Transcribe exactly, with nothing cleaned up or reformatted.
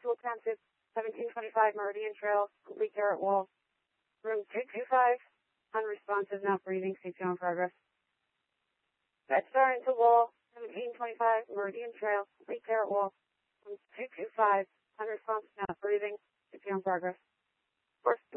Actual transit, seventeen twenty-five Meridian Trail, complete Garrett Wall. Room two two five, unresponsive, not breathing, C P R in progress. Bed star into wall, seventeen twenty-five Meridian Trail, complete Garrett Wall. Room two two five, unresponsive, not breathing, C P R in progress. First